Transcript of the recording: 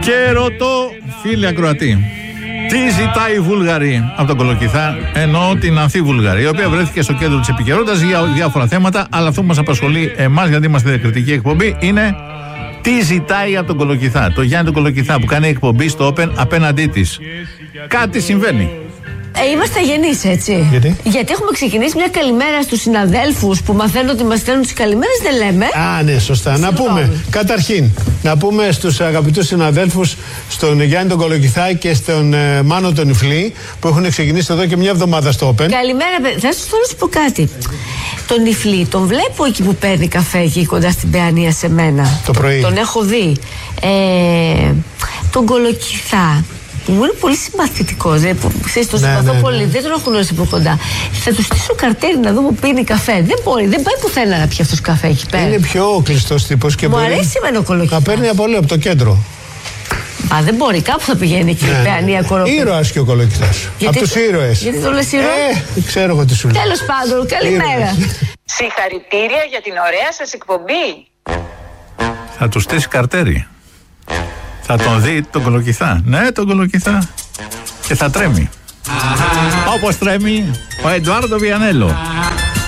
Και ρωτώ, φίλοι ακροατή, τι ζητάει η Βούλγαρη από τον Κολοκυθά, εννοώ την Ανθή Βούλγαρη, η οποία βρέθηκε στο κέντρο της επικαιρότητας για διάφορα θέματα, αλλά αυτό που μας απασχολεί εμάς, γιατί είμαστε διακριτική εκπομπή, είναι τι ζητάει από τον Κολοκυθά. Το Γιάννη τον Κολοκυθά που κάνει εκπομπή στο Open απέναντί της. Κάτι συμβαίνει. Είμαστε αγενείς, έτσι. Γιατί έχουμε ξεκινήσει μια καλημέρα στους συναδέλφους που μαθαίνουν ότι μας στέλνουν τις καλημέρες, δεν λέμε. Ναι, σωστά. Να πούμε, καταρχήν, να πούμε στους αγαπητούς συναδέλφους, στον Γιάννη τον Κολοκυθά και στον Μάνο τον Ιφλή, που έχουν ξεκινήσει εδώ και μια εβδομάδα στο Open. Καλημέρα, θα σου πω κάτι. Τον Ιφλή, τον βλέπω εκεί που παίρνει καφέ εκεί κοντά στην Παιανία σε μένα. Το πρωί. Τον έχω δει. Τον Κολοκυθά. Μου είναι πολύ συμπαθητικό. Ξέρεις, τον συμπαθώ πολύ. Δεν τον έχω γνωρίσει από κοντά. Θα του στήσω καρτέρι να δω που πίνει καφέ. Δεν μπορεί, δεν πάει πουθενά να πιει αυτός καφέ εκεί πέρα. Είναι πιο κλειστός τύπος και μου αρέσει εμένα ο Κολοκυθά. Να παίρνει από από το κέντρο. Δεν μπορεί, κάπου θα πηγαίνει εκεί η Παιανία Κοροπή. Ήρωας και ο Κολοκυθάς. Από τους ήρωες. Γιατί το λες ήρωα? Ξέρω εγώ τι σου λέω. Τέλος πάντων, καλημέρα. Συγχαρητήρια για την ωραία σας εκπομπή. Θα του στήσει καρτέρι. Θα τον δει τον Κολοκυθά. Ναι, τον Κολοκυθά. Και θα τρέμει. Όπως τρέμει ο Εντουάρντο Βιανέλο.